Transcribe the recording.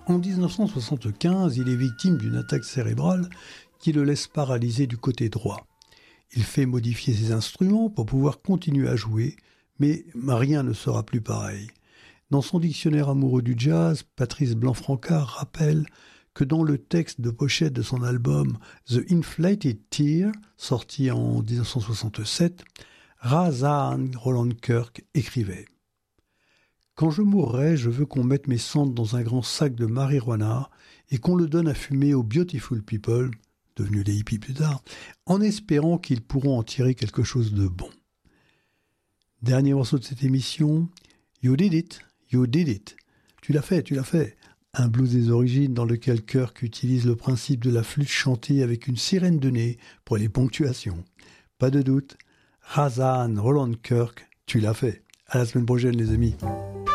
En 1975, il est victime d'une attaque cérébrale qui le laisse paralysé du côté droit. Il fait modifier ses instruments pour pouvoir continuer à jouer, mais rien ne sera plus pareil. Dans son dictionnaire amoureux du jazz, Patrice Blanc-Francard rappelle que dans le texte de pochette de son album The Inflated Tear, sorti en 1967, Razan Roland Kirk écrivait « Quand je mourrai, je veux qu'on mette mes cendres dans un grand sac de marijuana et qu'on le donne à fumer aux beautiful people, devenus les hippies plus tard, en espérant qu'ils pourront en tirer quelque chose de bon. » Dernier morceau de cette émission, You Did It, You Did It. Tu l'as fait, tu l'as fait. Un blues des origines dans lequel Kirk utilise le principe de la flûte chantée avec une sirène de nez pour les ponctuations. Pas de doute, Razan Roland Kirk, tu l'as fait. À la semaine prochaine les amis.